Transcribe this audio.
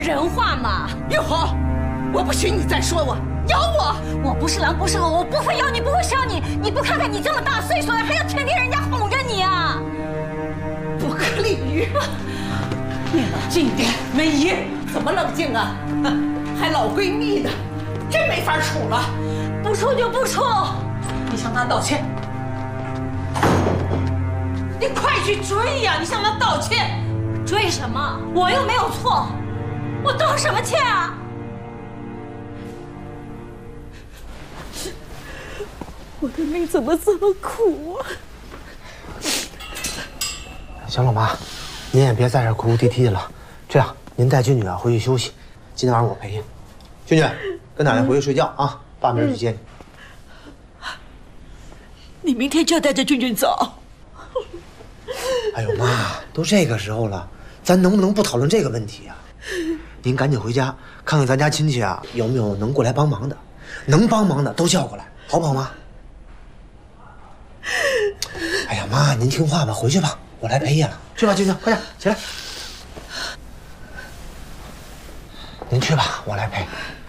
人话嘛。 玉红，我不许你再说我咬我！ 我不是狼，不是狗，我不会咬你，不会伤你。你不看看你这么大岁数了，还要天天人家哄着你啊！ 不可理喻！你冷静一点，文姨，怎么冷静啊？还老闺蜜呢，真没法处了。 不处就不处， 你向她道歉。你快去追呀！你向她道歉。 追什么？我又没有错，我道什么歉啊？我的命怎么这么苦啊？ 行了，妈，您也别在这哭哭啼啼的了。这样，您带君女啊回去休息，今天晚上我陪您。君女，跟奶奶回去睡觉啊，爸明儿去接你。 你明天就要带着俊俊走。 哎呦妈，都这个时候了，咱能不能不讨论这个问题啊？您赶紧回家看看咱家亲戚啊有没有能过来帮忙的，能帮忙的都叫过来，好不好妈？哎呀妈，您听话吧，回去吧，我来陪夜了。去吧，君君，快点起来。您去吧，我来陪。